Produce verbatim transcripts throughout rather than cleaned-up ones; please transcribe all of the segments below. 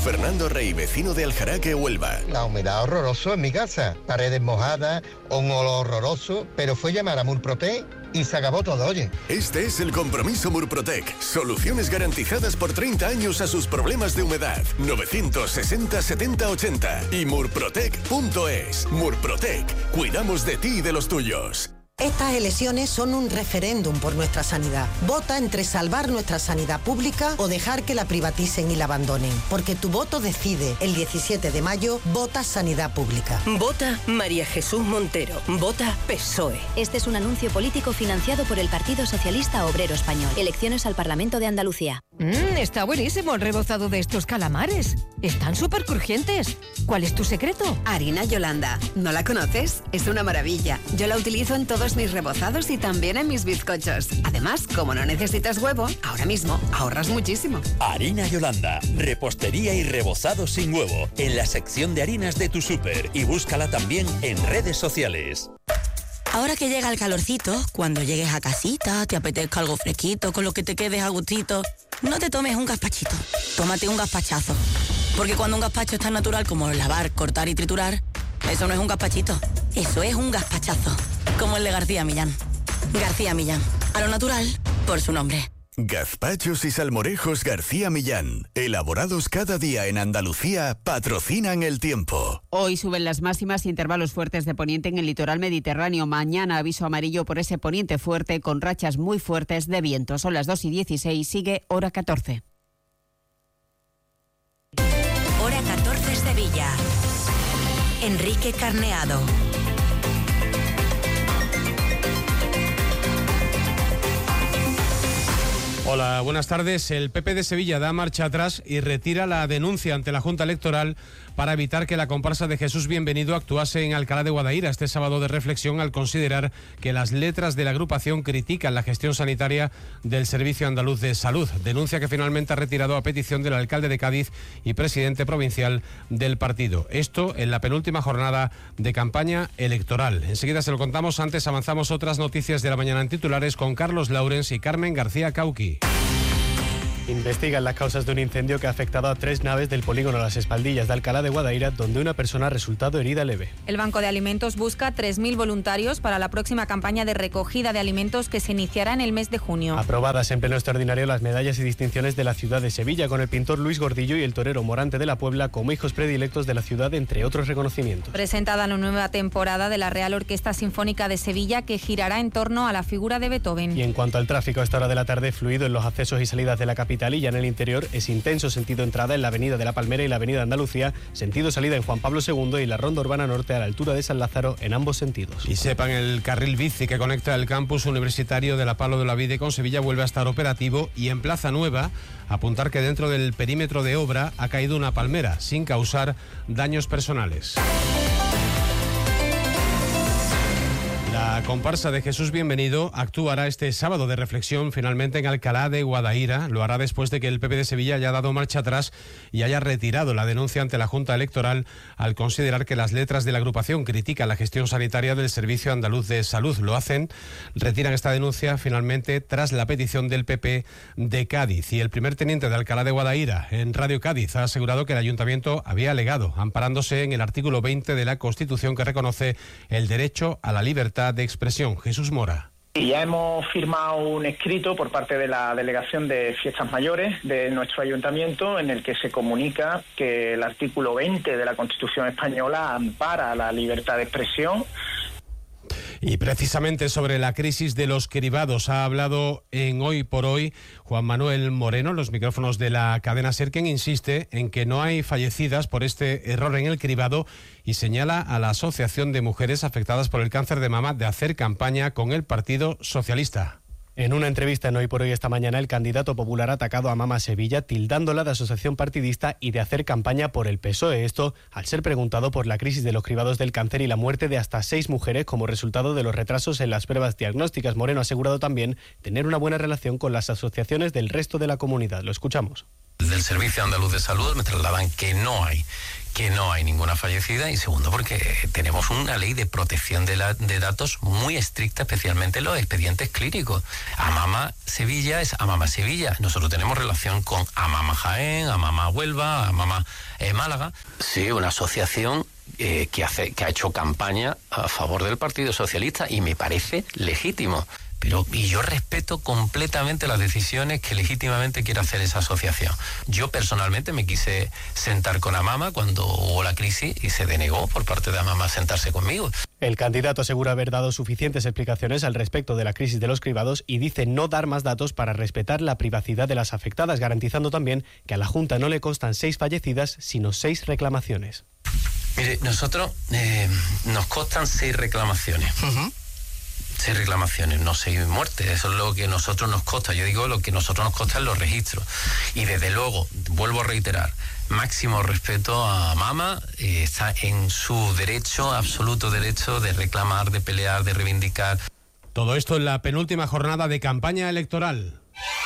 Fernando Rey, vecino de Aljaraque, Huelva. La humedad horroroso en mi casa, paredes mojadas, un olor horroroso, pero fue llamar a Murprotec y se acabó todo, oye. Este es el compromiso Murprotec. Soluciones garantizadas por treinta años a sus problemas de humedad. novecientos sesenta setenta ochenta y murprotec punto es. Murprotec. Cuidamos de ti y de los tuyos. Estas elecciones son un referéndum por nuestra sanidad. Vota entre salvar nuestra sanidad pública o dejar que la privaticen y la abandonen. Porque tu voto decide. El diecisiete de mayo, vota Sanidad Pública. Vota María Jesús Montero. Vota P S O E. Este es un anuncio político financiado por el Partido Socialista Obrero Español. Elecciones al Parlamento de Andalucía. Mmm, está buenísimo el rebozado de estos calamares. Están súper crujientes. ¿Cuál es tu secreto? Harina Yolanda. ¿No la conoces? Es una maravilla. Yo la utilizo en todos mis rebozados y también en mis bizcochos. Además, como no necesitas huevo, ahora mismo ahorras muchísimo. Harina Yolanda, repostería y rebozado sin huevo, en la sección de harinas de tu súper, y búscala también en redes sociales. Ahora que llega el calorcito, cuando llegues a casita, te apetezca algo fresquito, con lo que te quedes a gustito, no te tomes un gazpachito, tómate un gazpachazo. Porque cuando un gazpacho es tan natural como lavar, cortar y triturar, eso no es un gazpachito, eso es un gazpachazo. Como el de García Millán. García Millán, a lo natural, por su nombre. Gazpachos y salmorejos García Millán, elaborados cada día en Andalucía, patrocinan el tiempo. Hoy suben las máximas, intervalos fuertes de poniente en el litoral mediterráneo. Mañana aviso amarillo por ese poniente fuerte con rachas muy fuertes de viento. Son las dos y dieciséis, sigue hora catorce. Hora catorce Sevilla. Enrique Carneado. Hola, buenas tardes. El P P de Sevilla da marcha atrás y retira la denuncia ante la Junta Electoral para evitar que la comparsa de Jesús Bienvenido actuase en Alcalá de Guadaira este sábado de reflexión, al considerar que las letras de la agrupación critican la gestión sanitaria del Servicio Andaluz de Salud. Denuncia que finalmente ha retirado a petición del alcalde de Cádiz y presidente provincial del partido. Esto en la penúltima jornada de campaña electoral. Enseguida se lo contamos, antes avanzamos otras noticias de la mañana en titulares con Carlos Laurens y Carmen García Cauqui. Investigan las causas de un incendio que ha afectado a tres naves del polígono Las Espaldillas de Alcalá de Guadaira, donde una persona ha resultado herida leve. El Banco de Alimentos busca tres mil voluntarios para la próxima campaña de recogida de alimentos que se iniciará en el mes de junio. Aprobadas en pleno extraordinario las medallas y distinciones de la ciudad de Sevilla, con el pintor Luis Gordillo y el torero Morante de la Puebla como hijos predilectos de la ciudad, entre otros reconocimientos. Presentada la nueva temporada de la Real Orquesta Sinfónica de Sevilla, que girará en torno a la figura de Beethoven. Y en cuanto al tráfico, a esta hora de la tarde, fluido en los accesos y salidas de la capital y ya en el interior es intenso sentido entrada en la avenida de la Palmera y la avenida Andalucía, sentido salida en Juan Pablo segundo y la ronda urbana norte a la altura de San Lázaro en ambos sentidos. Y sepan, el carril bici que conecta el campus universitario de la Palo de la Vide con Sevilla vuelve a estar operativo, y en Plaza Nueva apuntar que dentro del perímetro de obra ha caído una palmera sin causar daños personales. La comparsa de Jesús Bienvenido actuará este sábado de reflexión finalmente en Alcalá de Guadaira. Lo hará después de que el P P de Sevilla haya dado marcha atrás y haya retirado la denuncia ante la Junta Electoral al considerar que las letras de la agrupación critican la gestión sanitaria del Servicio Andaluz de Salud. Lo hacen, retiran esta denuncia finalmente tras la petición del P P de Cádiz. Y el primer teniente de Alcalá de Guadaira en Radio Cádiz ha asegurado que el ayuntamiento había alegado, amparándose en el artículo veinte de la Constitución, que reconoce el derecho a la libertad de expresión. Jesús Mora. Y ya hemos firmado un escrito por parte de la Delegación de Fiestas Mayores de nuestro ayuntamiento, en el que se comunica que el artículo veinte de la Constitución española ampara la libertad de expresión. Y precisamente sobre la crisis de los cribados ha hablado en Hoy por Hoy Juan Manuel Moreno, los micrófonos de la cadena SER, quien insiste en que no hay fallecidas por este error en el cribado y señala a la Asociación de Mujeres Afectadas por el Cáncer de Mama de hacer campaña con el Partido Socialista. En una entrevista en Hoy por Hoy esta mañana, el candidato popular ha atacado a Mama Sevilla, tildándola de asociación partidista y de hacer campaña por el P S O E. Esto al ser preguntado por la crisis de los cribados del cáncer y la muerte de hasta seis mujeres como resultado de los retrasos en las pruebas diagnósticas. Moreno ha asegurado también tener una buena relación con las asociaciones del resto de la comunidad. Lo escuchamos. Del Servicio Andaluz de Salud me trasladan que no hay que no hay ninguna fallecida, y segundo porque tenemos una ley de protección de, la, de datos muy estricta, especialmente en los expedientes clínicos. Amama Sevilla es Amama Sevilla. Nosotros tenemos relación con Amama Jaén, Amama Huelva, Amama eh, Málaga. Sí, una asociación eh, que, hace, que ha hecho campaña a favor del Partido Socialista y me parece legítimo. Pero, y yo respeto completamente las decisiones que legítimamente quiere hacer esa asociación. Yo personalmente me quise sentar con Amama cuando hubo la crisis y se denegó por parte de Amama sentarse conmigo. El candidato asegura haber dado suficientes explicaciones al respecto de la crisis de los cribados y dice no dar más datos para respetar la privacidad de las afectadas, garantizando también que a la Junta no le constan seis fallecidas, sino seis reclamaciones. Mire, nosotros eh, nos constan seis reclamaciones. Uh-huh. Seis reclamaciones, no seis muertes. Eso es lo que a nosotros nos consta. Yo digo lo que a nosotros nos consta en los registros. Y desde luego, vuelvo a reiterar, máximo respeto a Mama. Eh, está en su derecho, absoluto derecho, de reclamar, de pelear, de reivindicar. Todo esto en la penúltima jornada de campaña electoral.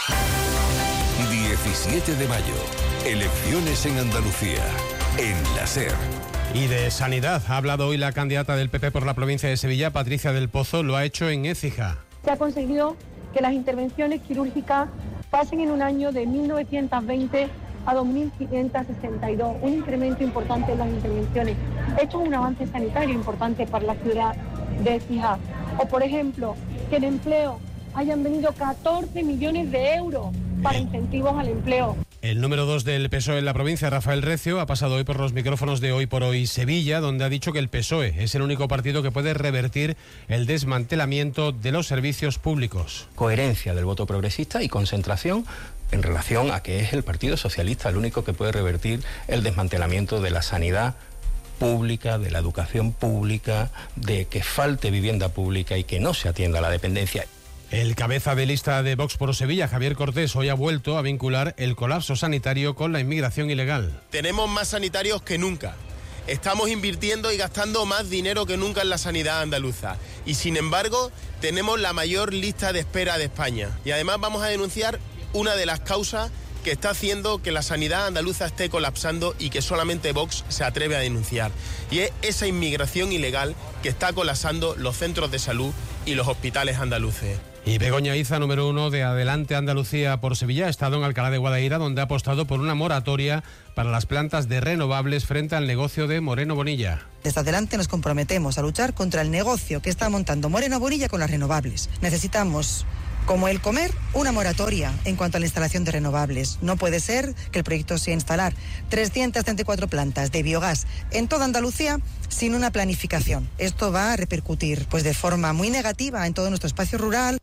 diecisiete de mayo. Elecciones en Andalucía. En la SER. Y de sanidad ha hablado hoy la candidata del P P por la provincia de Sevilla, Patricia del Pozo. Lo ha hecho en Écija. Se ha conseguido que las intervenciones quirúrgicas pasen en un año de mil novecientos veinte a dos mil quinientos sesenta y dos, un incremento importante en las intervenciones. Esto es un avance sanitario importante para la ciudad de Écija. O, por ejemplo, que en empleo hayan venido catorce millones de euros para incentivos al empleo. El número dos del P S O E en la provincia, Rafael Recio, ha pasado hoy por los micrófonos de Hoy por Hoy Sevilla, donde ha dicho que el P S O E es el único partido que puede revertir el desmantelamiento de los servicios públicos. Coherencia del voto progresista y concentración en relación a que es el Partido Socialista el único que puede revertir el desmantelamiento de la sanidad pública, de la educación pública, de que falte vivienda pública y que no se atienda a la dependencia. El cabeza de lista de Vox por Sevilla, Javier Cortés, hoy ha vuelto a vincular el colapso sanitario con la inmigración ilegal. Tenemos más sanitarios que nunca. Estamos invirtiendo y gastando más dinero que nunca en la sanidad andaluza. Y sin embargo, tenemos la mayor lista de espera de España. Y además vamos a denunciar una de las causas que está haciendo que la sanidad andaluza esté colapsando y que solamente Vox se atreve a denunciar. Y es esa inmigración ilegal que está colapsando los centros de salud y los hospitales andaluces. Y Begoña Iza, número uno de Adelante Andalucía por Sevilla, ha estado en Alcalá de Guadaira, donde ha apostado por una moratoria para las plantas de renovables frente al negocio de Moreno Bonilla. Desde Adelante nos comprometemos a luchar contra el negocio que está montando Moreno Bonilla con las renovables. Necesitamos, como el comer, una moratoria en cuanto a la instalación de renovables. No puede ser que el proyecto sea instalar trescientas treinta y cuatro plantas de biogás en toda Andalucía sin una planificación. Esto va a repercutir pues, de forma muy negativa en todo nuestro espacio rural.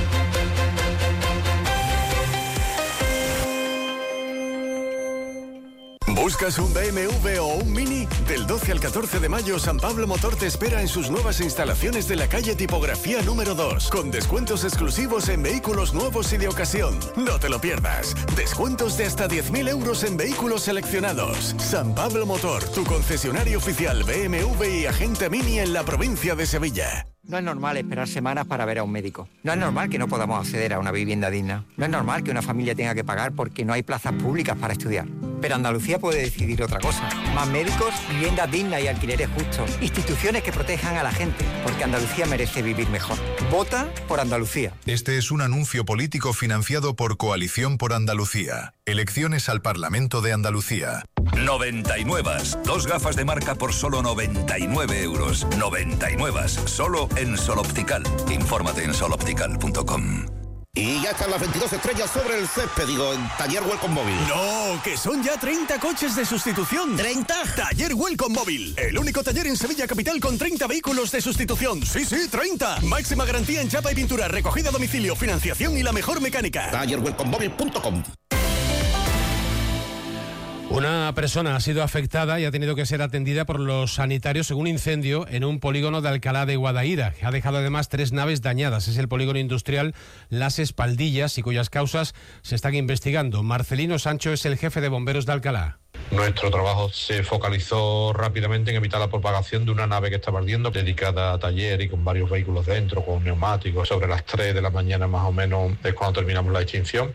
¿Buscas un B M W o un Mini? Del doce al catorce de mayo, San Pablo Motor te espera en sus nuevas instalaciones de la calle Tipografía número dos, con descuentos exclusivos en vehículos nuevos y de ocasión. No te lo pierdas. Descuentos de hasta diez mil euros en vehículos seleccionados. San Pablo Motor, tu concesionario oficial B M W y agente Mini en la provincia de Sevilla. No es normal esperar semanas para ver a un médico. No es normal que no podamos acceder a una vivienda digna. No es normal que una familia tenga que pagar porque no hay plazas públicas para estudiar. Pero Andalucía puede decidir otra cosa. Más médicos, viviendas dignas y alquileres justos. Instituciones que protejan a la gente, porque Andalucía merece vivir mejor. Vota por Andalucía. Este es un anuncio político financiado por Coalición por Andalucía. Elecciones al Parlamento de Andalucía. noventa y nueve. Dos gafas de marca por solo noventa y nueve euros. noventa y nueve. Solo en Sol Optical. Infórmate en sol optical punto com. Y ya están las veintidós estrellas sobre el césped, digo, en Taller Welcome Móvil. No, que son ya treinta coches de sustitución. ¿treinta? Taller Welcome Móvil, el único taller en Sevilla Capital con treinta vehículos de sustitución. Sí, sí, treinta. Máxima garantía en chapa y pintura, recogida a domicilio, financiación y la mejor mecánica. taller welcome móvil punto com. Una persona ha sido afectada y ha tenido que ser atendida por los sanitarios según incendio en un polígono de Alcalá de Guadaira. Ha dejado además tres naves dañadas. Es el polígono industrial Las Espaldillas y cuyas causas se están investigando. Marcelino Sancho es el jefe de bomberos de Alcalá. Nuestro trabajo se focalizó rápidamente en evitar la propagación de una nave que estaba ardiendo, dedicada a taller y con varios vehículos dentro, con neumáticos. Sobre las tres de la mañana más o menos es cuando terminamos la extinción.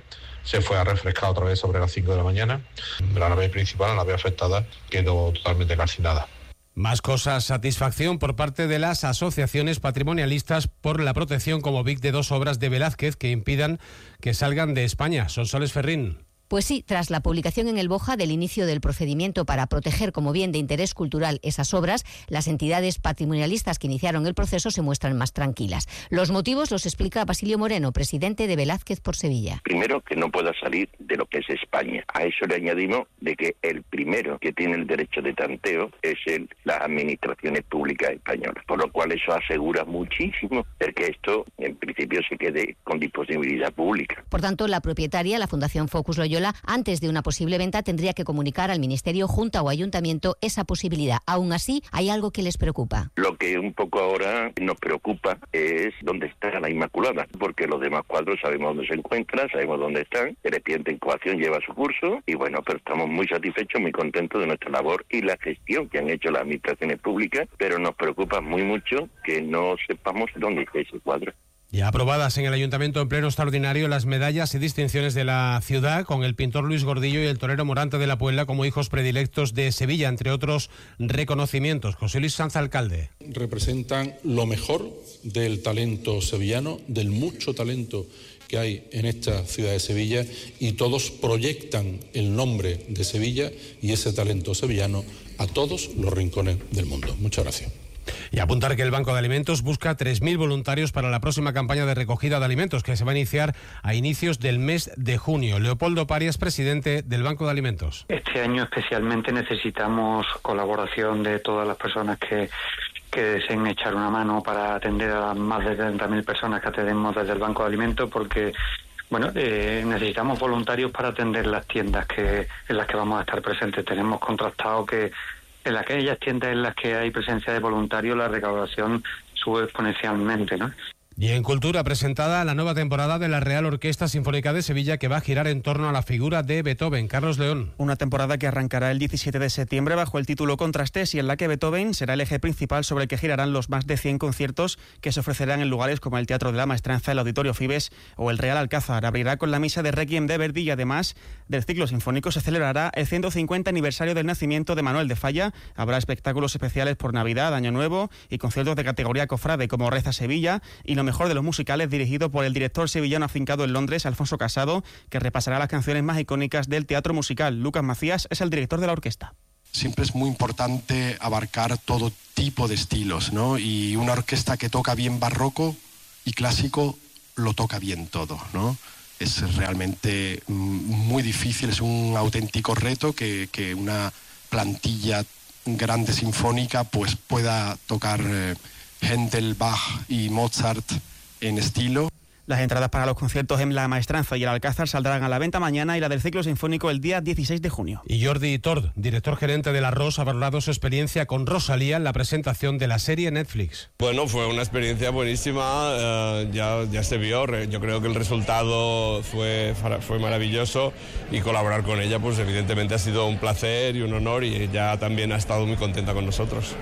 se fue a refrescar otra vez sobre las cinco de la mañana. La nave principal, la nave afectada, quedó totalmente calcinada. Más cosas, satisfacción por parte de las asociaciones patrimonialistas por la protección como B I C de dos obras de Velázquez que impidan que salgan de España. Sonsoles Ferrín. Pues sí, tras la publicación en el BOJA del inicio del procedimiento para proteger como bien de interés cultural esas obras, las entidades patrimonialistas que iniciaron el proceso se muestran más tranquilas. Los motivos los explica Basilio Moreno, presidente de Velázquez por Sevilla. Primero, que no pueda salir de lo que es España. A eso le añadimos de que el primero que tiene el derecho de tanteo es el, las administraciones públicas españolas, por lo cual eso asegura muchísimo el que esto en principio se quede con disponibilidad pública. Por tanto, la propietaria, la Fundación Focus Loyola, antes de una posible venta tendría que comunicar al Ministerio, Junta o Ayuntamiento esa posibilidad. Aún así, hay algo que les preocupa. Lo que un poco ahora nos preocupa es dónde está la Inmaculada, porque los demás cuadros sabemos dónde se encuentran, sabemos dónde están, el expediente de incoación lleva su curso y bueno, pero estamos muy satisfechos, muy contentos de nuestra labor y la gestión que han hecho las administraciones públicas, pero nos preocupa muy mucho que no sepamos dónde está ese cuadro. Ya aprobadas en el Ayuntamiento en pleno extraordinario las medallas y distinciones de la ciudad, con el pintor Luis Gordillo y el torero Morante de la Puebla como hijos predilectos de Sevilla, entre otros reconocimientos. José Luis Sanz, alcalde. Representan lo mejor del talento sevillano, del mucho talento que hay en esta ciudad de Sevilla, y todos proyectan el nombre de Sevilla y ese talento sevillano a todos los rincones del mundo. Muchas gracias. Y apuntar que el Banco de Alimentos busca tres mil voluntarios para la próxima campaña de recogida de alimentos que se va a iniciar a inicios del mes de junio. Leopoldo Parias, presidente del Banco de Alimentos. Este año especialmente necesitamos colaboración de todas las personas que, que deseen echar una mano para atender a las más de treinta mil personas que atendemos desde el Banco de Alimentos, porque bueno, eh, necesitamos voluntarios para atender las tiendas que en las que vamos a estar presentes. Tenemos contrastado que en aquellas tiendas en las que hay presencia de voluntarios la recaudación sube exponencialmente, ¿no? Y en Cultura, presentada la nueva temporada de la Real Orquesta Sinfónica de Sevilla, que va a girar en torno a la figura de Beethoven. Carlos León. Una temporada que arrancará el diecisiete de septiembre bajo el título Contrastes y en la que Beethoven será el eje principal sobre el que girarán los más de cien conciertos que se ofrecerán en lugares como el Teatro de la Maestranza, el Auditorio Fibes o el Real Alcázar. Abrirá con la misa de Requiem de Verdi y además del ciclo sinfónico se celebrará el ciento cincuenta aniversario del nacimiento de Manuel de Falla. Habrá espectáculos especiales por Navidad, Año Nuevo y conciertos de categoría cofrade como Reza Sevilla y lo mejor de los musicales, dirigido por el director sevillano afincado en Londres, Alfonso Casado, que repasará las canciones más icónicas del teatro musical. Lucas Macías es el director de la orquesta. Siempre es muy importante abarcar todo tipo de estilos, ¿no? Y una orquesta que toca bien barroco y clásico lo toca bien todo, ¿no? Es realmente muy difícil, es un auténtico reto que, que una plantilla grande sinfónica pues pueda tocar eh, Händel, Bach y Mozart en estilo. Las entradas para los conciertos en La Maestranza y el Alcázar saldrán a la venta mañana y la del ciclo sinfónico el día dieciséis de junio. Y Jordi Tord, director gerente de La Ros, ha valorado su experiencia con Rosalía en la presentación de la serie Netflix. Bueno, fue una experiencia buenísima, uh, ya, ya se vio, yo creo que el resultado fue, fue maravilloso y colaborar con ella pues evidentemente ha sido un placer y un honor y ella también ha estado muy contenta con nosotros.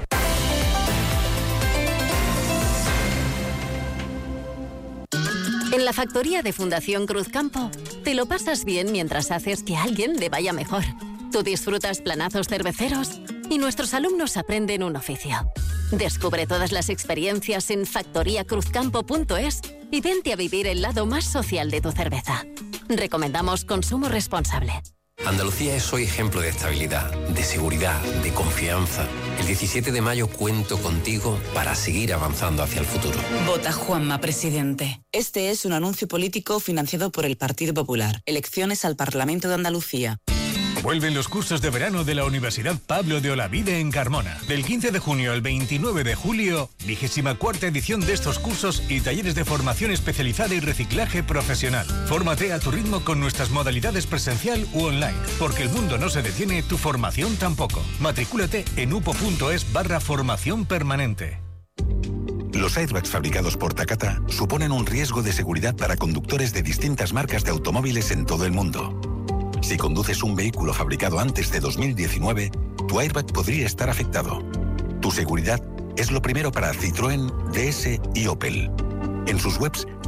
En la factoría de Fundación Cruzcampo, te lo pasas bien mientras haces que a alguien le vaya mejor. Tú disfrutas planazos cerveceros y nuestros alumnos aprenden un oficio. Descubre todas las experiencias en factoría cruzcampo punto es y vente a vivir el lado más social de tu cerveza. Recomendamos consumo responsable. Andalucía es hoy ejemplo de estabilidad, de seguridad, de confianza. El diecisiete de mayo cuento contigo para seguir avanzando hacia el futuro. Vota Juanma, presidente. Este es un anuncio político financiado por el Partido Popular. Elecciones al Parlamento de Andalucía. Vuelven los cursos de verano de la Universidad Pablo de Olavide en Carmona. Del quince de junio al veintinueve de julio, vigésima cuarta edición de estos cursos y talleres de formación especializada y reciclaje profesional. Fórmate a tu ritmo con nuestras modalidades presencial u online, porque el mundo no se detiene, tu formación tampoco. Matricúlate en upo.es barra formación permanente. Los airbags fabricados por Takata suponen un riesgo de seguridad para conductores de distintas marcas de automóviles en todo el mundo. Si conduces un vehículo fabricado antes de dos mil diecinueve, tu airbag podría estar afectado. Tu seguridad es lo primero para Citroën, D S y Opel. En sus webs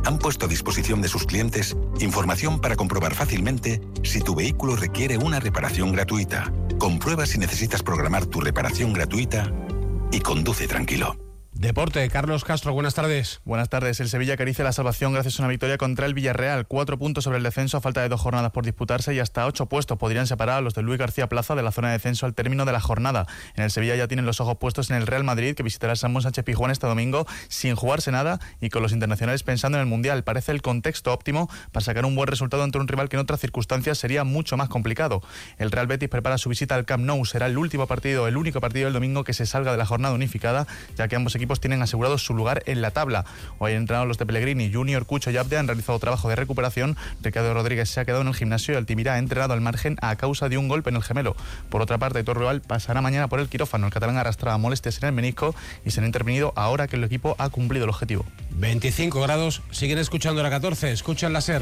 han puesto a disposición de sus clientes información para comprobar fácilmente si tu vehículo requiere una reparación gratuita. Comprueba si necesitas programar tu reparación gratuita y conduce tranquilo. Deporte, Carlos Castro, buenas tardes. Buenas tardes. El Sevilla acaricia la salvación gracias a una victoria contra el Villarreal. Cuatro puntos sobre el descenso a falta de dos jornadas por disputarse y hasta ocho puestos podrían separar a los de Luis García Plaza de la zona de descenso al término de la jornada. En el Sevilla ya tienen los ojos puestos en el Real Madrid, que visitará el Ramón Sánchez Pizjuán este domingo sin jugarse nada y con los internacionales pensando en el Mundial. Parece el contexto óptimo para sacar un buen resultado ante un rival que en otras circunstancias sería mucho más complicado. El Real Betis prepara su visita al Camp Nou. Será el último partido, el único partido del domingo que se salga de la jornada unificada, ya que ambos equipos tienen asegurados su lugar en la tabla. Hoy han entrenado los de Pellegrini, Junior, Cucho y Abde han realizado trabajo de recuperación. Ricardo Rodríguez se ha quedado en el gimnasio y Altimira ha entrenado al margen a causa de un golpe en el gemelo. Por otra parte, Aitor Ruibal pasará mañana por el quirófano. El catalán arrastraba molestias en el menisco y se han intervenido ahora que el equipo ha cumplido el objetivo. veinticinco grados, siguen escuchando la catorce, escuchan la SER.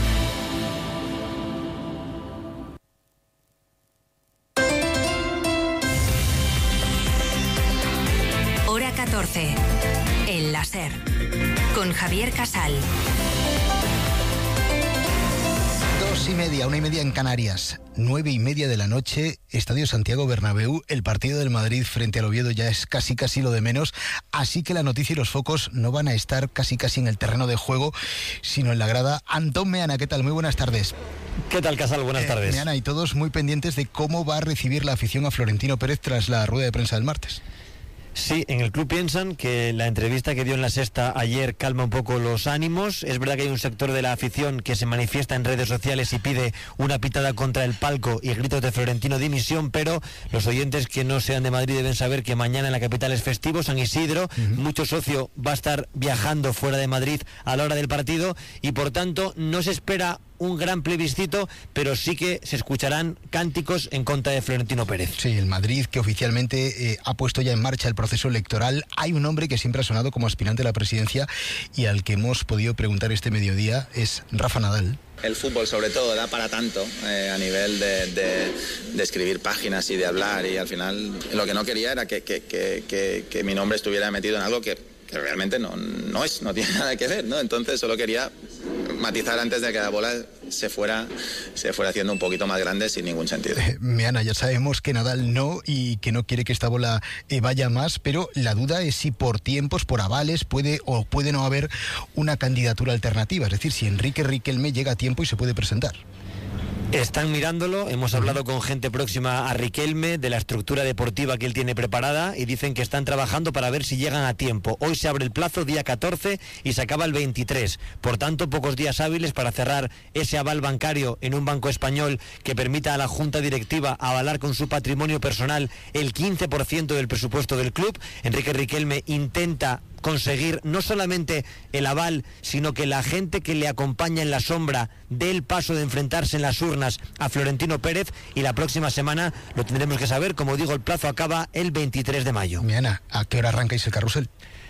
Hora catorce, el láser, con Javier Casal. Dos y media, una y media en Canarias, nueve y media de la noche, Estadio Santiago Bernabéu. El partido del Madrid frente al Oviedo ya es casi casi lo de menos, así que la noticia y los focos no van a estar casi casi en el terreno de juego, sino en la grada. Antón Meana, ¿qué tal? Muy buenas tardes. ¿Qué tal, Casal? Buenas eh, tardes. Meana, y todos muy pendientes de cómo va a recibir la afición a Florentino Pérez tras la rueda de prensa del martes. Sí, en el club piensan que la entrevista que dio en La Sexta ayer calma un poco los ánimos. Es verdad que hay un sector de la afición que se manifiesta en redes sociales y pide una pitada contra el palco y gritos de Florentino dimisión, pero los oyentes que no sean de Madrid deben saber que mañana en la capital es festivo, San Isidro, uh-huh. mucho socio va a estar viajando fuera de Madrid a la hora del partido y por tanto no se espera un gran plebiscito, pero sí que se escucharán cánticos en contra de Florentino Pérez. Sí, el Madrid, que oficialmente eh, ha puesto ya en marcha el proceso electoral. Hay un hombre que siempre ha sonado como aspirante a la presidencia y al que hemos podido preguntar este mediodía, es Rafa Nadal. El fútbol sobre todo da para tanto eh, a nivel de, de, de escribir páginas y de hablar, y al final lo que no quería era que, que, que, que, que mi nombre estuviera metido en algo que, que realmente no, no es, no tiene nada que ver, ¿no? Entonces solo quería matizar antes de que la bola se fuera se fuera haciendo un poquito más grande sin ningún sentido. Eh, Meana, ya sabemos que Nadal no y que no quiere que esta bola eh, vaya más, pero la duda es si por tiempos, por avales, puede o puede no haber una candidatura alternativa, es decir, si Enrique Riquelme llega a tiempo y se puede presentar. Están mirándolo, hemos hablado con gente próxima a Riquelme de la estructura deportiva que él tiene preparada y dicen que están trabajando para ver si llegan a tiempo. Hoy se abre el plazo, día catorce, y se acaba el veintitrés. Por tanto, pocos días hábiles para cerrar ese aval bancario en un banco español que permita a la Junta Directiva avalar con su patrimonio personal el quince por ciento del presupuesto del club. Enrique Riquelme intenta conseguir no solamente el aval, sino que la gente que le acompaña en la sombra dé el paso de enfrentarse en las urnas a Florentino Pérez, y la próxima semana lo tendremos que saber. Como digo, el plazo acaba el veintitrés de mayo. Meana, ¿a qué hora arrancáis el carrusel?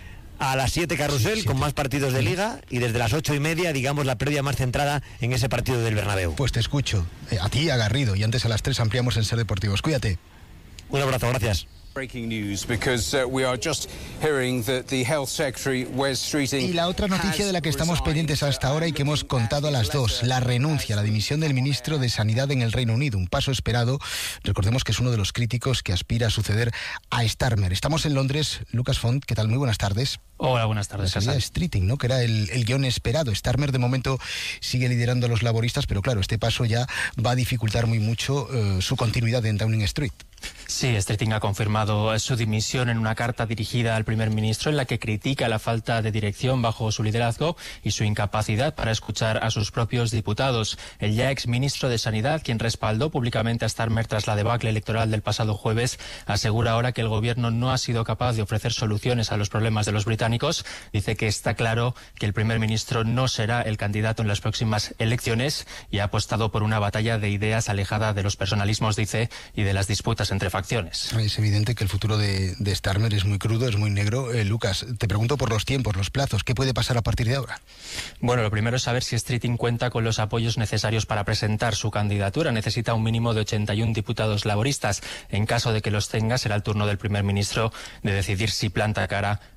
A las siete carrusel, sí, con más partidos de liga, y desde las ocho y media, digamos, la previa más centrada en ese partido del Bernabéu. Pues te escucho, eh, a ti y a Garrido, y antes a las tres ampliamos en Ser Deportivos. Cuídate. Un abrazo, gracias. Breaking news because uh, we are just hearing that the Health Secretary Wes Streeting. Y la otra noticia de la que estamos pendientes hasta ahora y que hemos contado a las dos, la renuncia, la dimisión del ministro de Sanidad en el Reino Unido, un paso esperado. Recordemos que es uno de los críticos que aspira a suceder a Starmer. Estamos en Londres. Lucas Font, ¿qué tal? Muy buenas tardes. Hola, buenas tardes. Sería Streeting, ¿no? Que era el, el guión esperado. Starmer de momento sigue liderando a los laboristas, pero claro, este paso ya va a dificultar muy mucho uh, su continuidad en Downing Street. Sí, Streeting ha confirmado su dimisión en una carta dirigida al primer ministro en la que critica la falta de dirección bajo su liderazgo y su incapacidad para escuchar a sus propios diputados. El ya ex ministro de Sanidad, quien respaldó públicamente a Starmer tras la debacle electoral del pasado jueves, asegura ahora que el gobierno no ha sido capaz de ofrecer soluciones a los problemas de los británicos. Dice que está claro que el primer ministro no será el candidato en las próximas elecciones y ha apostado por una batalla de ideas alejada de los personalismos, dice, y de las disputas entre facciones. Es evidente que el futuro de, de Starmer es muy crudo, es muy negro. Eh, Lucas, te pregunto por los tiempos, los plazos, ¿qué puede pasar a partir de ahora? Bueno, lo primero es saber si Streeting cuenta con los apoyos necesarios para presentar su candidatura. Necesita un mínimo de ochenta y uno diputados laboristas. En caso de que los tenga, será el turno del primer ministro de decidir si planta cara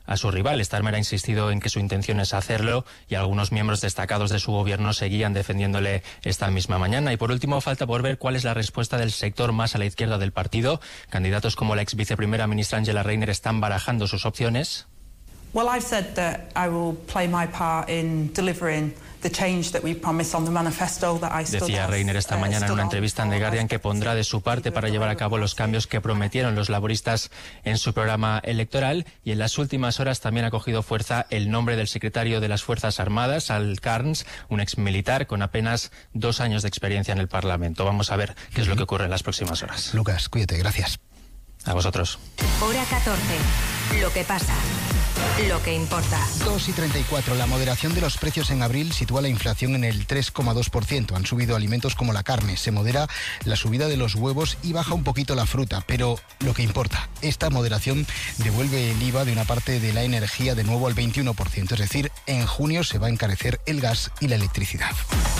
a su rival. Starmer ha insistido en que su intención es hacerlo y algunos miembros destacados de su gobierno seguían defendiéndole esta misma mañana. Y por último, falta por ver cuál es la respuesta del sector más a la izquierda del partido. Candidatos como la ex viceprimera ministra Angela Rayner están barajando sus opciones. Well, I've said that I will play my part in delivering the change that we promised on the manifesto that I stood Decía as, Rayner esta uh, mañana en stood una on entrevista en The Guardian que pondrá de su parte para llevar a cabo los cambios que prometieron los laboristas en su programa electoral, y en las últimas horas también ha cogido fuerza el nombre del secretario de las Fuerzas Armadas, Al Carnes, un exmilitar con apenas dos años de experiencia en el Parlamento. Vamos a ver qué es lo que ocurre en las próximas horas. Lucas, cuídate, gracias. A vosotros. Hora catorce. Lo que pasa. Lo que importa. dos y treinta y cuatro. La moderación de los precios en abril sitúa la inflación en el tres coma dos por ciento. Han subido alimentos como la carne, se modera la subida de los huevos y baja un poquito la fruta. Pero lo que importa, esta moderación devuelve el I V A de una parte de la energía de nuevo al veintiuno por ciento. Es decir, en junio se va a encarecer el gas y la electricidad.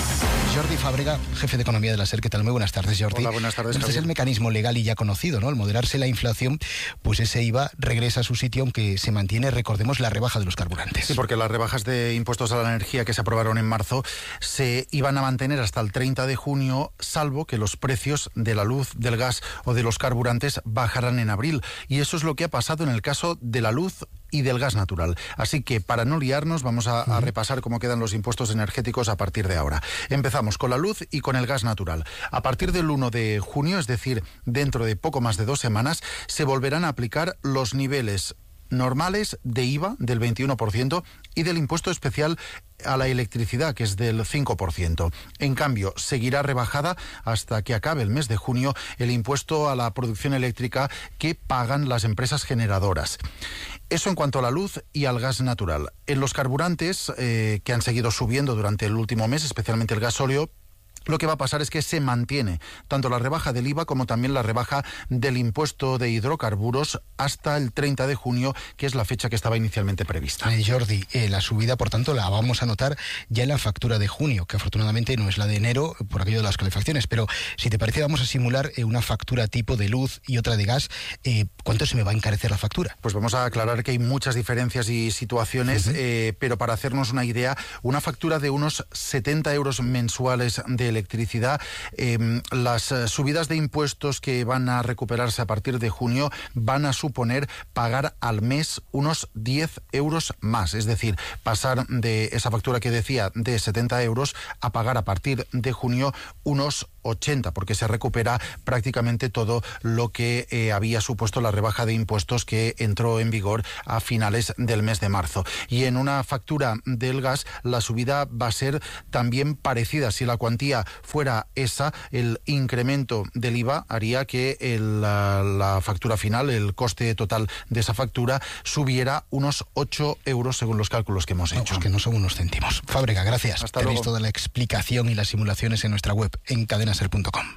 Jordi Fábrega, jefe de Economía de la SER. ¿Qué tal? Muy buenas tardes, Jordi. Hola, buenas tardes, Este es el mecanismo legal y ya conocido, ¿no? Al moderarse la inflación, pues ese I V A regresa a su sitio, aunque se mantiene, recordemos, la rebaja de los carburantes. Sí, porque las rebajas de impuestos a la energía que se aprobaron en marzo se iban a mantener hasta el treinta de junio, salvo que los precios de la luz, del gas o de los carburantes bajaran en abril. Y eso es lo que ha pasado en el caso de la luz y del gas natural. Así que, para no liarnos, vamos a, a repasar cómo quedan los impuestos energéticos a partir de ahora. Empezamos con la luz y con el gas natural. A partir del uno de junio, es decir, dentro de poco más de dos semanas, se volverán a aplicar los niveles normales de I V A del veintiuno por ciento y del impuesto especial a la electricidad, que es del cinco por ciento. En cambio, seguirá rebajada hasta que acabe el mes de junio el impuesto a la producción eléctrica que pagan las empresas generadoras. Eso en cuanto a la luz y al gas natural. En los carburantes, eh, que han seguido subiendo durante el último mes, especialmente el gasóleo, lo que va a pasar es que se mantiene tanto la rebaja del I V A como también la rebaja del impuesto de hidrocarburos hasta el treinta de junio, que es la fecha que estaba inicialmente prevista. Eh, Jordi, eh, la subida, por tanto, la vamos a notar ya en la factura de junio, que afortunadamente no es la de enero por aquello de las calefacciones, pero si te parece vamos a simular eh, una factura tipo de luz y otra de gas. Eh, ¿Cuánto se me va a encarecer la factura? Pues vamos a aclarar que hay muchas diferencias y situaciones, uh-huh. eh, pero para hacernos una idea, una factura de unos setenta euros mensuales de electricidad, eh, las eh, subidas de impuestos que van a recuperarse a partir de junio van a suponer pagar al mes unos diez euros más, es decir, pasar de esa factura que decía de setenta euros a pagar a partir de junio unos ochenta, porque se recupera prácticamente todo lo que eh, había supuesto la rebaja de impuestos que entró en vigor a finales del mes de marzo. Y en una factura del gas la subida va a ser también parecida. Si la cuantía fuera esa, el incremento del I V A haría que el, la, la factura final, el coste total de esa factura, subiera unos ocho euros según los cálculos que hemos hecho. No, pues que no son unos céntimos. Fábrega, gracias. Hasta Tenéis luego. toda la explicación y las simulaciones en nuestra web, en cadena ser punto com.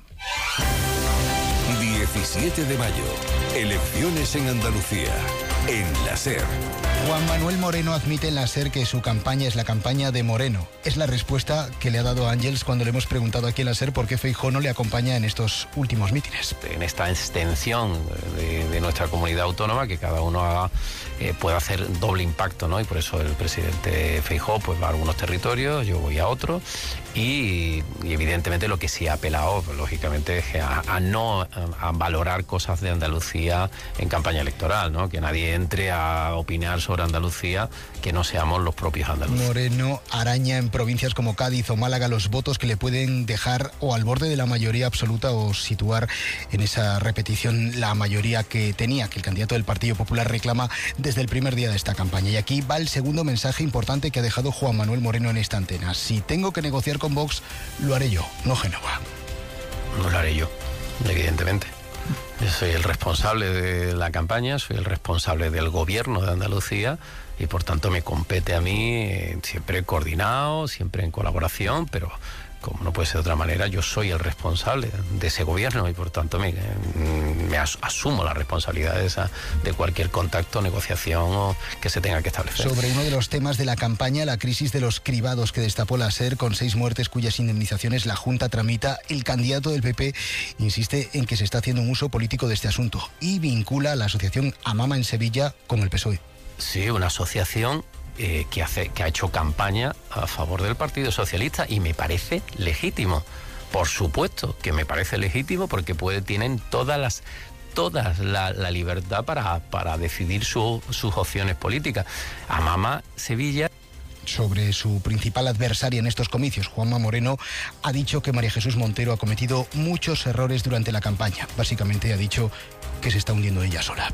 diecisiete de mayo. Elecciones en Andalucía. En la SER. Juan Manuel Moreno admite en la SER que su campaña es la campaña de Moreno. Es la respuesta que le ha dado Ángels cuando le hemos preguntado aquí en la SER por qué Feijóo no le acompaña en estos últimos mítines. En esta extensión de, de nuestra comunidad autónoma, que cada uno haga, eh, pueda hacer doble impacto, ¿no? Y por eso el presidente Feijóo pues, va a algunos territorios, yo voy a otros, y, y evidentemente lo que sí ha apelado, pues, lógicamente, es a, a no a, a valorar cosas de Andalucía en campaña electoral, ¿no? Que nadie entre a opinar sobre Andalucía que no seamos los propios andaluces. Moreno araña en provincias como Cádiz o Málaga los votos que le pueden dejar o al borde de la mayoría absoluta o situar en esa repetición la mayoría que tenía, que el candidato del Partido Popular reclama desde el primer día de esta campaña. Y aquí va el segundo mensaje importante que ha dejado Juan Manuel Moreno en esta antena. Si tengo que negociar con Vox, lo haré yo, no Génova. No lo haré yo, evidentemente. Yo soy el responsable de la campaña, soy el responsable del gobierno de Andalucía y por tanto me compete a mí, eh, siempre coordinado, siempre en colaboración, pero como no puede ser de otra manera, yo soy el responsable de ese gobierno y por tanto me, me as, asumo la responsabilidad de, esa, de cualquier contacto, negociación o que se tenga que establecer. Sobre uno de los temas de la campaña, la crisis de los cribados que destapó la SER con seis muertes cuyas indemnizaciones la Junta tramita, el candidato del P P insiste en que se está haciendo un uso político de este asunto y vincula a la asociación Amama en Sevilla con el P S O E. Sí, una asociación eh, que, hace, que ha hecho campaña a favor del Partido Socialista y me parece legítimo. Por supuesto que me parece legítimo porque puede, tienen todas las... toda la, la libertad para, para decidir su, sus opciones políticas. Amama Sevilla. Sobre su principal adversaria en estos comicios, Juanma Moreno, ha dicho que María Jesús Montero ha cometido muchos errores durante la campaña. Básicamente ha dicho que se está hundiendo ella sola.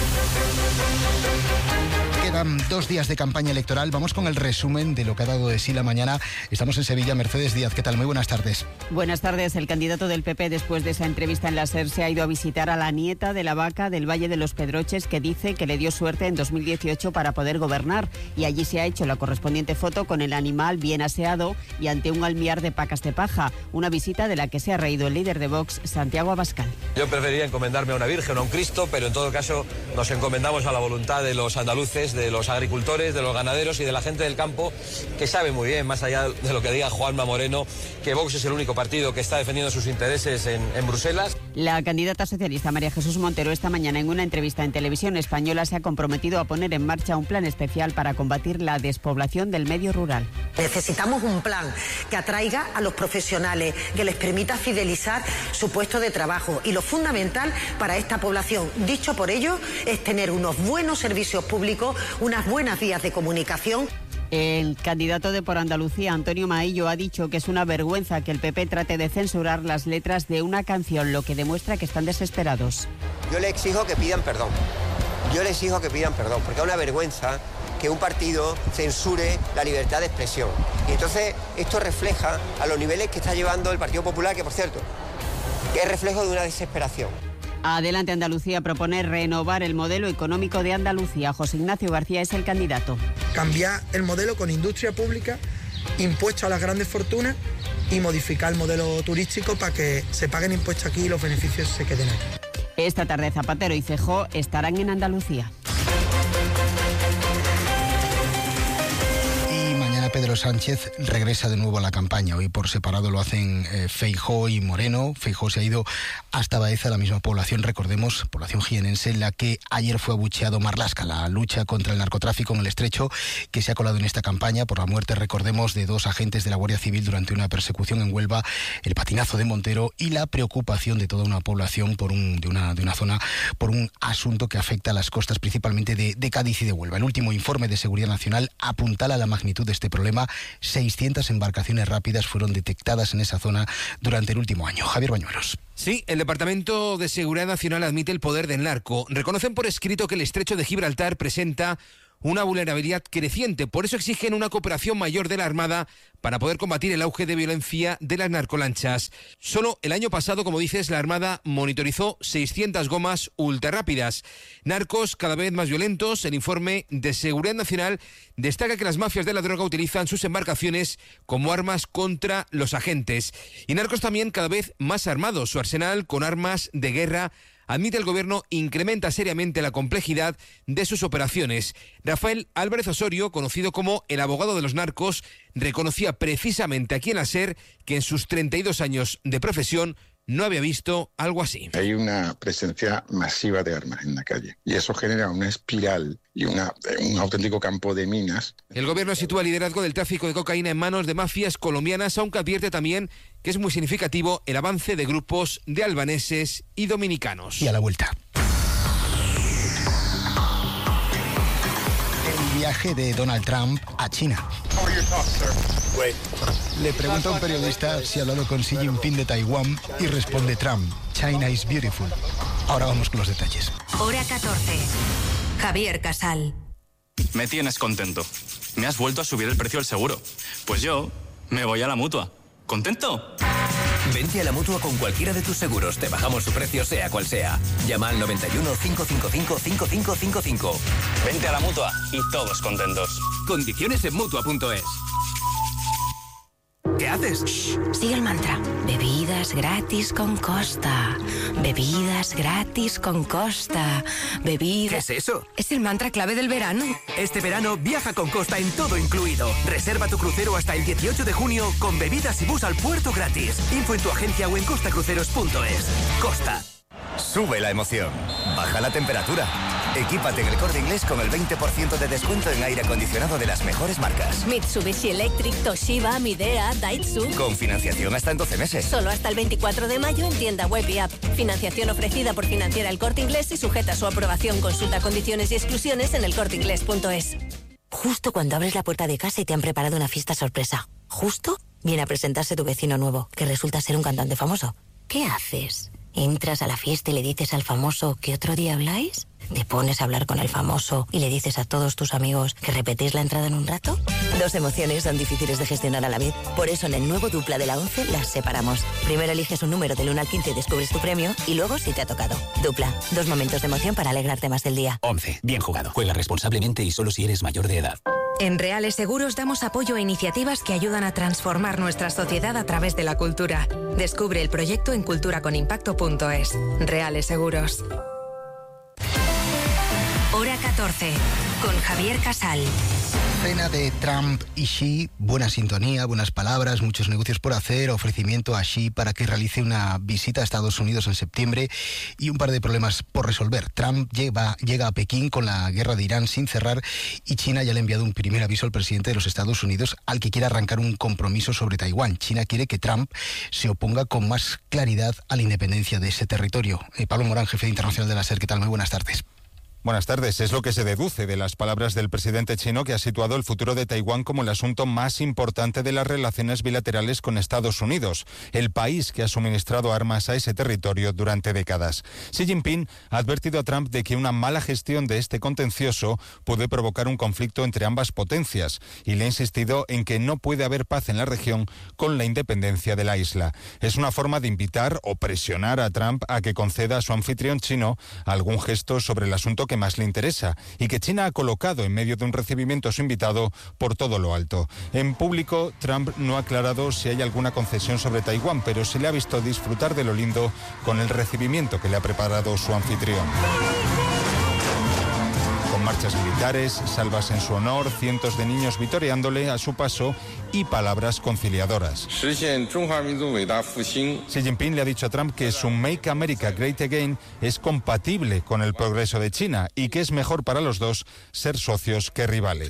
Quedan dos días de campaña electoral. Vamos con el resumen de lo que ha dado de sí la mañana. Estamos en Sevilla. Mercedes Díaz, ¿qué tal? Muy buenas tardes. Buenas tardes. El candidato del P P, después de esa entrevista en la SER, se ha ido a visitar a la nieta de la vaca del Valle de los Pedroches, que dice que le dio suerte en dos mil dieciocho para poder gobernar. Y allí se ha hecho la correspondiente foto con el animal bien aseado y ante un almiar de pacas de paja. Una visita de la que se ha reído el líder de Vox, Santiago Abascal. Yo preferiría encomendarme a una virgen o a un Cristo, pero en todo caso nos encomendamos a la voluntad de los andaluces, de los agricultores, de los ganaderos y de la gente del campo, que sabe muy bien, más allá de lo que diga Juanma Moreno, que Vox es el único partido que está defendiendo sus intereses en, en Bruselas. La candidata socialista María Jesús Montero esta mañana en una entrevista en Televisión Española se ha comprometido a poner en marcha un plan especial para combatir la despoblación del medio rural. Necesitamos un plan que atraiga a los profesionales, que les permita fidelizar su puesto de trabajo, y lo fundamental para esta población, dicho por ellos, es tener unos buenos servicios públicos, unas buenas vías de comunicación. El candidato de Por Andalucía, Antonio Maillo, ha dicho que es una vergüenza que el P P trate de censurar las letras de una canción, lo que demuestra que están desesperados. Yo le exijo que pidan perdón. Yo le exijo que pidan perdón, porque es una vergüenza que un partido censure la libertad de expresión. Y entonces esto refleja a los niveles que está llevando el Partido Popular, que por cierto, que es reflejo de una desesperación. Adelante Andalucía propone renovar el modelo económico de Andalucía. José Ignacio García es el candidato. Cambiar el modelo con industria pública, impuestos a las grandes fortunas y modificar el modelo turístico para que se paguen impuestos aquí y los beneficios se queden aquí. Esta tarde Zapatero y Feijóo estarán en Andalucía. Pedro Sánchez regresa de nuevo a la campaña. Hoy por separado lo hacen eh, Feijóo y Moreno. Feijóo se ha ido hasta Baeza, la misma población, recordemos, población jienense, en la que ayer fue abucheado Marlaska, la lucha contra el narcotráfico en el Estrecho, que se ha colado en esta campaña por la muerte, recordemos, de dos agentes de la Guardia Civil durante una persecución en Huelva, el patinazo de Montero y la preocupación de toda una población por un, de, una, de una zona por un asunto que afecta a las costas principalmente de, de Cádiz y de Huelva. El último informe de Seguridad Nacional apuntala la magnitud de este problema. seiscientas embarcaciones rápidas fueron detectadas en esa zona durante el último año. Javier Bañuelos. Sí, el Departamento de Seguridad Nacional admite el poder del narco. Reconocen por escrito que el Estrecho de Gibraltar presenta una vulnerabilidad creciente. Por eso exigen una cooperación mayor de la Armada para poder combatir el auge de violencia de las narcolanchas. Solo el año pasado, como dices, la Armada monitorizó seiscientas gomas ultrarrápidas. Narcos cada vez más violentos. El informe de Seguridad Nacional destaca que las mafias de la droga utilizan sus embarcaciones como armas contra los agentes. Y narcos también cada vez más armados. Su arsenal con armas de guerra, admite el Gobierno, incrementa seriamente la complejidad de sus operaciones. Rafael Álvarez Osorio, conocido como el abogado de los narcos, reconocía precisamente aquí en la SER que en sus treinta y dos años de profesión no había visto algo así. Hay una presencia masiva de armas en la calle y eso genera una espiral y una, un auténtico campo de minas. El Gobierno sitúa el liderazgo del tráfico de cocaína en manos de mafias colombianas, aunque advierte también que es muy significativo el avance de grupos de albaneses y dominicanos. Y a la vuelta. El viaje de Donald Trump a China. Le pregunta a un periodista si ha hablado con Xi Jinping de Taiwán y responde Trump: China is beautiful. Ahora vamos con los detalles. Hora catorce. Javier Casal. Me tienes contento. Me has vuelto a subir el precio del seguro. Pues yo me voy a la Mutua. ¿Contento? Vente a la Mutua con cualquiera de tus seguros. Te bajamos su precio sea cual sea. Llama al noventa y uno, cinco cinco cinco, cinco cinco cinco cinco. Vente a la Mutua y todos contentos. Condiciones en Mutua punto es. ¿Qué haces? Shh, sigue el mantra. Bebidas gratis con Costa. Bebidas gratis con Costa. Bebidas... ¿Qué es eso? Es el mantra clave del verano. Este verano viaja con Costa en todo incluido. Reserva tu crucero hasta el dieciocho de junio con bebidas y bus al puerto gratis. Info en tu agencia o en costacruceros punto es. Costa. Sube la emoción. Baja la temperatura. Equípate en El Corte Inglés con el veinte por ciento de descuento en aire acondicionado de las mejores marcas. Mitsubishi Electric, Toshiba, Midea, Daitsu. Con financiación hasta en doce meses. Solo hasta el veinticuatro de mayo en tienda web y app. Financiación ofrecida por Financiera El Corte Inglés y sujeta a su aprobación. Consulta condiciones y exclusiones en elcorteinglés punto es. Justo cuando abres la puerta de casa y te han preparado una fiesta sorpresa. Justo viene a presentarse tu vecino nuevo, que resulta ser un cantante famoso. ¿Qué haces? ¿Entras a la fiesta y le dices al famoso que otro día habláis? ¿Te pones a hablar con el famoso y le dices a todos tus amigos que repetís la entrada en un rato? Dos emociones son difíciles de gestionar a la vez. Por eso en el nuevo Dupla de la once las separamos. Primero eliges un número del uno al quince y descubres tu premio, y luego si te ha tocado. Dupla, dos momentos de emoción para alegrarte más del día. once. Bien jugado. Juega responsablemente y solo si eres mayor de edad. En Reales Seguros damos apoyo a iniciativas que ayudan a transformar nuestra sociedad a través de la cultura. Descubre el proyecto en cultura con impacto punto es. Reales Seguros. Hora catorce, con Javier Casal. Cena de Trump y Xi, buena sintonía, buenas palabras, muchos negocios por hacer, ofrecimiento a Xi para que realice una visita a Estados Unidos en septiembre y un par de problemas por resolver. Trump llega, llega a Pekín con la guerra de Irán sin cerrar y China ya le ha enviado un primer aviso al presidente de los Estados Unidos al que quiere arrancar un compromiso sobre Taiwán. China quiere que Trump se oponga con más claridad a la independencia de ese territorio. Eh, Pablo Morán, jefe internacional de la SER, ¿qué tal? Muy buenas tardes. Buenas tardes. Es lo que se deduce de las palabras del presidente chino, que ha situado el futuro de Taiwán como el asunto más importante de las relaciones bilaterales con Estados Unidos, el país que ha suministrado armas a ese territorio durante décadas. Xi Jinping ha advertido a Trump de que una mala gestión de este contencioso puede provocar un conflicto entre ambas potencias y le ha insistido en que no puede haber paz en la región con la independencia de la isla. Es una forma de invitar o presionar a Trump a que conceda a su anfitrión chino algún gesto sobre el asunto que que más le interesa y que China ha colocado en medio de un recibimiento a su invitado por todo lo alto. En público, Trump no ha aclarado si hay alguna concesión sobre Taiwán, pero se le ha visto disfrutar de lo lindo con el recibimiento que le ha preparado su anfitrión. Con marchas militares, salvas en su honor, cientos de niños vitoreándole a su paso y palabras conciliadoras. Xi Jinping le ha dicho a Trump que su Make America Great Again es compatible con el progreso de China y que es mejor para los dos ser socios que rivales.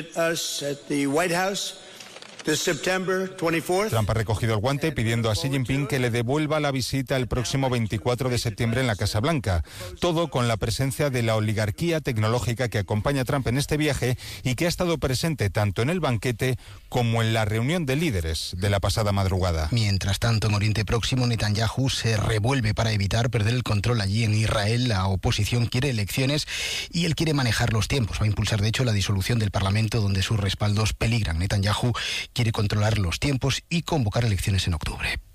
Trump ha recogido el guante pidiendo a Xi Jinping que le devuelva la visita el próximo veinticuatro de septiembre en la Casa Blanca. Todo con la presencia de la oligarquía tecnológica que acompaña a Trump en este viaje y que ha estado presente tanto en el banquete como en la reunión de líderes de la pasada madrugada. Mientras tanto, en Oriente Próximo, Netanyahu se revuelve para evitar perder el control allí en Israel. La oposición quiere elecciones y él quiere manejar los tiempos. Va a impulsar, de hecho, la disolución del Parlamento, donde sus respaldos peligran. Netanyahu quiere controlar los tiempos y convocar elecciones en octubre.